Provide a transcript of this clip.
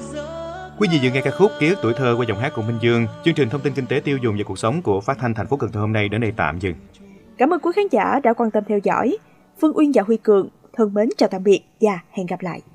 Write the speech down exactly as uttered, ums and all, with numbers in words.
Quý vị vừa nghe ca khúc Ký ức tuổi thơ qua giọng hát của Minh Dương. Chương trình thông tin kinh tế tiêu dùng và cuộc sống của Phát thanh thành phố Cần Thơ hôm nay đến đây tạm dừng. Cảm ơn quý khán giả đã quan tâm theo dõi. Phương Uyên và Huy Cường thân mến chào tạm biệt và hẹn gặp lại.